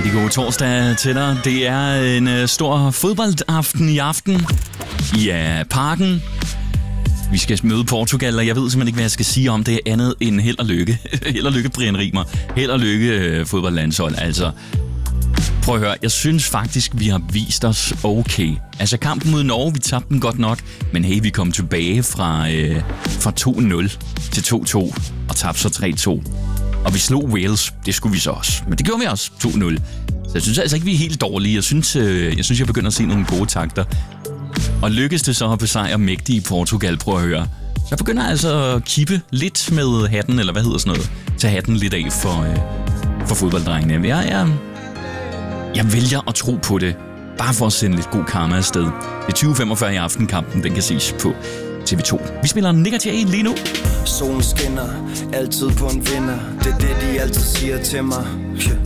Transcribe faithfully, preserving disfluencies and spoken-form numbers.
Rigtig god torsdag til dig. Det er en uh, stor fodboldaften i aften i uh, Parken. Vi skal møde Portugal, og jeg ved simpelthen ikke, hvad jeg skal sige om det andet end held og lykke. Held og lykke, Brian Rimer. Held og lykke, uh, fodboldlandshold. Altså, prøv at høre. Jeg synes faktisk, vi har vist os okay. Altså, kampen mod Norge, vi tabte den godt nok. Men hey, vi kom tilbage fra, uh, fra to nul til to to og tabte så tre to. Og vi slog Wales, det skulle vi så også. Men det gjorde vi også, to nul. Så jeg synes altså ikke, vi er helt dårlige. Jeg synes, øh, jeg, synes jeg begynder at se nogle gode takter. Og lykkes det så at besejre mægtige Portugal, prøv at høre. Så jeg begynder altså at kippe lidt med hatten, eller hvad hedder sådan noget. Tage hatten lidt af for, øh, for fodbolddrengene. Jeg, jeg, jeg vælger at tro på det, bare for at sende lidt god karma afsted. Det er tyve femogfyrre i aften, kampen den kan ses på T V to. Vi spiller Nick og Jay lige nu. Solen skinner, altid på en vinder. Det er det, de altid siger til mig.